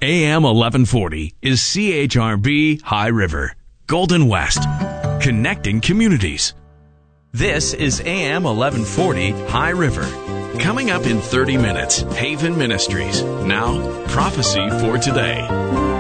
AM 1140 is CHRB High River, Golden West, connecting communities. This is AM 1140 High River. Coming up in 30 minutes, Haven Ministries. Now, prophecy for today.